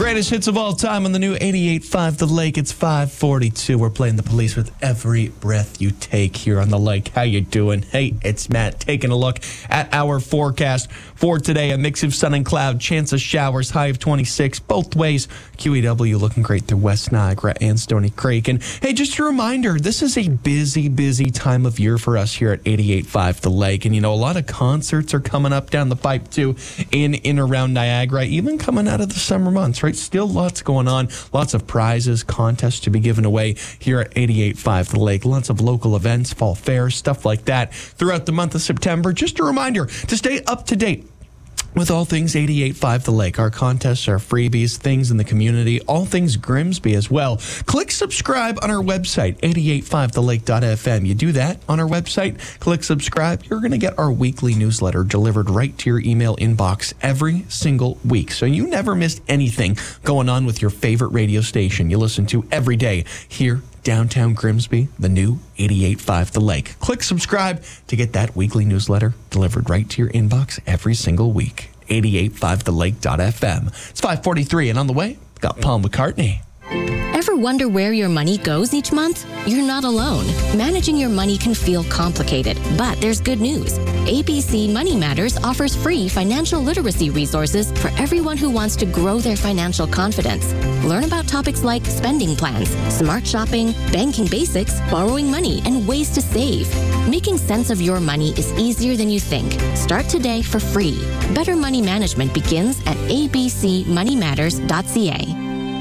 Greatest hits of all time on the new 88.5 The Lake. It's 5:42. We're playing the Police with Every Breath You Take here on The Lake. How you doing? Hey, it's Matt taking a look at our forecast for today. A mix of sun and cloud, chance of showers, high of 26 both ways. QEW looking great through West Niagara and Stony Creek. And hey, just a reminder, this is a busy time of year for us here at 88.5 The Lake. And you know, a lot of concerts are coming up down the pipe too in around Niagara, even coming out of the summer months, right? Still lots going on, lots of prizes, contests to be given away here at 88.5 The Lake. Lots of local events, fall fairs, stuff like that throughout the month of September. Just a reminder to stay up to date with all things 88.5 The Lake. Our contests, our freebies, things in the community, all things Grimsby as well. Click subscribe on our website, 885thelake.fm. You do that on our website, click subscribe, you're going to get our weekly newsletter delivered right to your email inbox every single week. So you never missed anything going on with your favorite radio station you listen to every day here downtown Grimsby, the new 88.5 The Lake. Click subscribe to get that weekly newsletter delivered right to your inbox every single week. 885thelake.fm. It's 5:43, and on the way, got Paul McCartney. Ever wonder where your money goes each month? You're not alone. Managing your money can feel complicated, but there's good news. ABC Money Matters offers free financial literacy resources for everyone who wants to grow their financial confidence. Learn about topics like spending plans, smart shopping, banking basics, borrowing money, and ways to save. Making sense of your money is easier than you think. Start today for free. Better money management begins at abcmoneymatters.ca.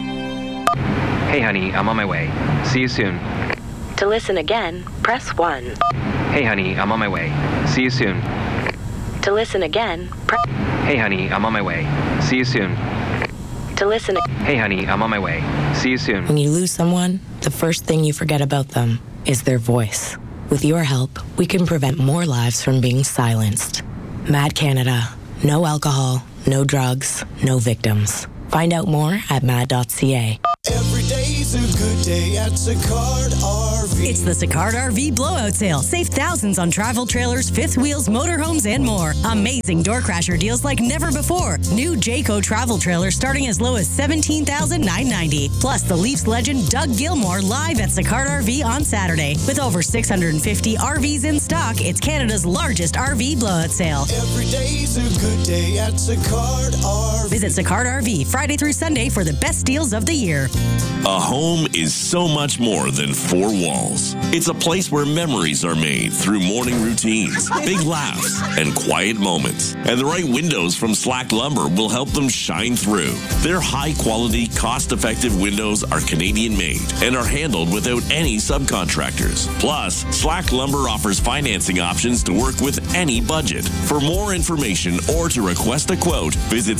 Hey honey, I'm on my way. See you soon. To listen again, press 1. Hey honey, I'm on my way. See you soon. To listen again, Hey honey, I'm on my way. See you soon. to listen. Hey honey, I'm on my way. See you soon. When you lose someone, the first thing you forget about them is their voice. With your help, we can prevent more lives from being silenced. Mad Canada. No alcohol, no drugs, no victims. Find out more at mad.ca. Every day's a good day at Sicard RV. It's the Sicard RV blowout sale. Save thousands on travel trailers, fifth wheels, motorhomes, and more. Amazing door crasher deals like never before. New Jayco travel trailers starting as low as $17,990. Plus the Leafs legend Doug Gilmour live at Sicard RV on Saturday. With over 650 RVs in stock, it's Canada's largest RV blowout sale. Every day's a good day at Sicard RV. Visit Sicard RV Friday through Sunday for the best deals of the year. A home is so much more than four walls. It's a place where memories are made through morning routines, big laughs, and quiet moments. And the right windows from Slack Lumber will help them shine through. Their high-quality, cost-effective windows are Canadian-made and are handled without any subcontractors. Plus, Slack Lumber offers financing options to work with any budget. For more information or to request a quote, visit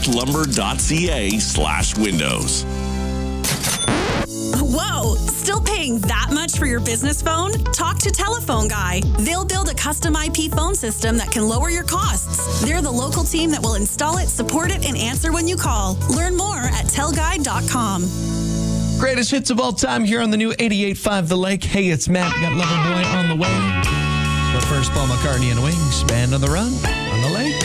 slacklumber.ca/windows. Whoa! Still paying that much for your business phone? Talk to Telephone Guy. They'll build a custom IP phone system that can lower your costs. They're the local team that will install it, support it, and answer when you call. Learn more at tellguy.com. Greatest hits of all time here on the new 88.5 The Lake. Hey, it's Matt. We got Loverboy on the way. But first, Paul McCartney and Wings, Band on the Run.